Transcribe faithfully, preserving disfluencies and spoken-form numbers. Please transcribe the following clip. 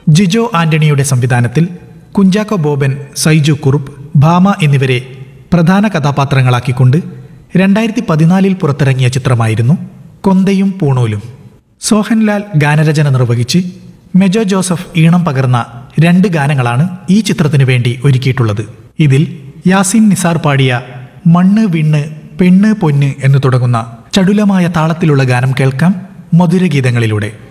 ജിജോ ആന്റണിയുടെ സംവിധാനത്തിൽ കുഞ്ചാക്കോ ബോബൻ, സൈജു കുറുപ്പ്, ഭാമ എന്നിവരെ പ്രധാന കഥാപാത്രങ്ങളാക്കിക്കൊണ്ട് രണ്ടായിരത്തി പതിനാലിൽ പുറത്തിറങ്ങിയ ചിത്രമായിരുന്നു കൊന്തയും പൂണൂലും. സോഹൻലാൽ ഗാനരചന നിർവഹിച്ച് മെജോ ജോസഫ് ഈണം പകർന്ന രണ്ട് ഗാനങ്ങളാണ് ഈ ചിത്രത്തിനു വേണ്ടി ഒരുക്കിയിട്ടുള്ളത്. ഇതിൽ യാസിൻ നിസാർ പാടിയ മണ്ണ് വിണ്ണ് പെണ്ണ് പൊന്ന് എന്ന് തുടങ്ങുന്ന ചടുലമായ താളത്തിലുള്ള ഗാനം കേൾക്കാം മധുരഗീതങ്ങളിലൂടെ.